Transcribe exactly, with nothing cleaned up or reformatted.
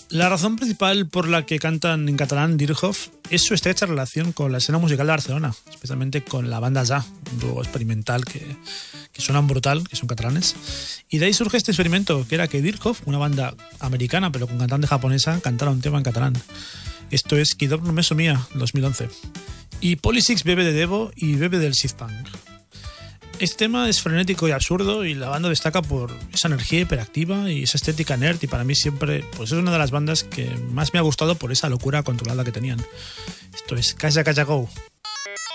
La razón principal por la que cantan en catalán Dirhoff es su estrecha relación con la escena musical de Barcelona, especialmente con la banda Ja, un dúo experimental que, que suenan brutal, que son catalanes. Y de ahí surge este experimento, que era que Dirhoff, una banda americana pero con cantante japonesa, cantara un tema en catalán. Esto es Qui dorm només somia, dos mil once. Y Polysix bebe de Devo y bebe del Synthpunk. Este tema es frenético y absurdo y la banda destaca por esa energía hiperactiva y esa estética nerd, y para mí siempre pues es una de las bandas que más me ha gustado por esa locura controlada que tenían. Esto es Calla Calla Go.